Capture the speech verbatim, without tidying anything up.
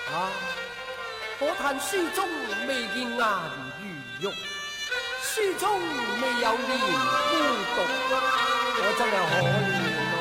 啊！可嘆書中未見顏如玉，書中未有蓮孤獨，我真係可憐。